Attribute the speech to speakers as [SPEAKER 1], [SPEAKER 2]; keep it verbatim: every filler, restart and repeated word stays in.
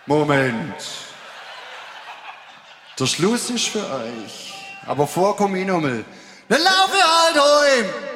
[SPEAKER 1] Moment. Der Schluss ist für euch. Aber vorkomm ich nochmal. Dann lauf ich halt heim.